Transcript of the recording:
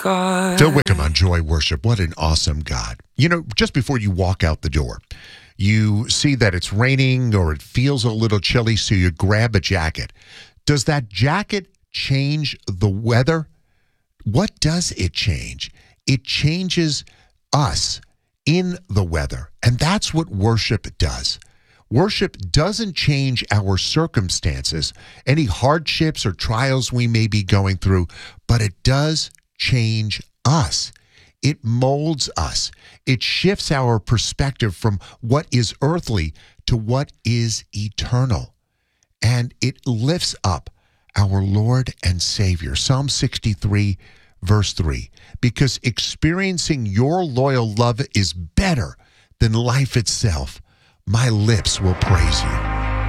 God. Phil Wickham on Joy Worship. What an awesome God. You know, just before you walk out the door, you see that it's raining or it feels a little chilly, so you grab a jacket. Does that jacket change the weather? What does it change? It changes us in the weather. And that's what worship does. Worship doesn't change our circumstances, any hardships or trials we may be going through, but it does change us. It molds us. It shifts our perspective from what is earthly to what is eternal. And it lifts up our Lord and Savior. Psalm 63, verse 3, because experiencing your loyal love is better than life itself. My lips will praise you.